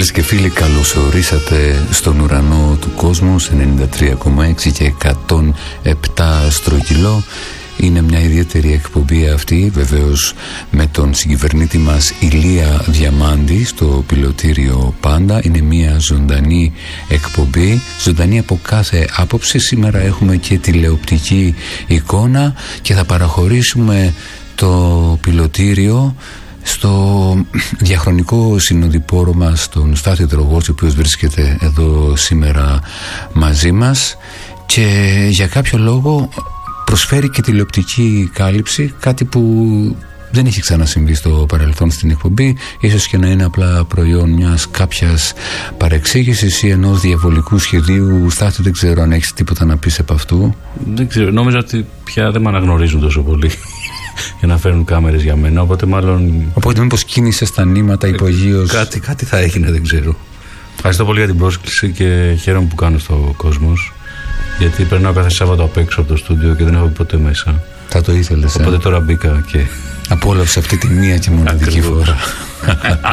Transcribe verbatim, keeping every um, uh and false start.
Φίλες και φίλοι, καλώς ορίσατε στον ουρανό του κόσμου σε ενενήντα τρία κόμμα έξι και εκατόν επτά στρογγυλό. Είναι μια ιδιαίτερη εκπομπή αυτή, βεβαίως με τον συγκυβερνήτη μας Ηλία Διαμάντη στο πιλωτήριο πάντα. Είναι μια ζωντανή εκπομπή, ζωντανή από κάθε άποψη. Σήμερα έχουμε και τηλεοπτική εικόνα και θα παραχωρήσουμε το πιλωτήριο στο διαχρονικό συνοδοιπόρο μας, τον Στάθη Τρογόρτση, ο οποίος βρίσκεται εδώ σήμερα μαζί μας και για κάποιο λόγο προσφέρει και τηλεοπτική κάλυψη, κάτι που δεν έχει ξανασυμβεί στο παρελθόν στην εκπομπή, ίσως και να είναι απλά προϊόν μιας κάποιας παρεξήγησης ή ενός διαβολικού σχεδίου. Στάθη, δεν ξέρω αν έχεις τίποτα να πεις από αυτού. Δεν ξέρω, νόμιζα ότι πια δεν με αναγνωρίζουν τόσο πολύ για να φέρνουν κάμερες για μένα, οπότε μάλλον... Οπότε μήπως κίνησες τα νήματα υπογείως... Κάτι, κάτι θα έγινε, δεν ξέρω. Ευχαριστώ πολύ για την πρόσκληση και χαίρομαι που κάνω στο Κόσμος, γιατί περνάω κάθε Σάββατο απ' έξω από το στούντιο και δεν έχω ποτέ μέσα. Θα το ήθελες. Οπότε ε? τώρα μπήκα και... Απόλαυσε αυτή τη μία και μοναδική φορά.